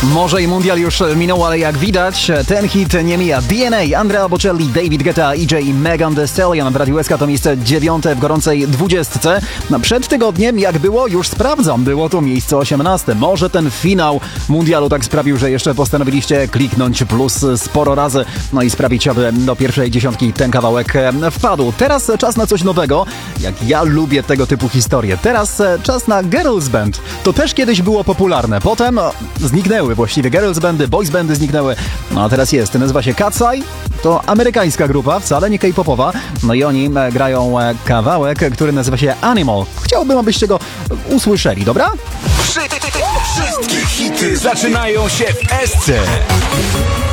Może i mundial już minął, ale jak widać, ten hit nie mija. DNA, Andrea Bocelli, David Guetta, EJ i Megan Thee Stallion. W Radiu SK to miejsce 9 w gorącej 20. Przed tygodniem, jak było, już sprawdzam, było to miejsce 18. Może ten finał mundialu tak sprawił, że jeszcze postanowiliście kliknąć plus sporo razy, no i sprawić, aby do pierwszej dziesiątki ten kawałek wpadł. Teraz czas na coś nowego, jak ja lubię tego typu historie. Teraz czas na Girls Band. To też kiedyś było popularne, potem zniknęły właściwie girls bandy, boys bandy zniknęły, no a teraz jest, nazywa się Cat's Eye, to amerykańska grupa, wcale nie K-popowa, no i oni grają kawałek, który nazywa się Animal. Chciałbym, abyście go usłyszeli, dobra? Wszystkie hity zaczynają się w SC.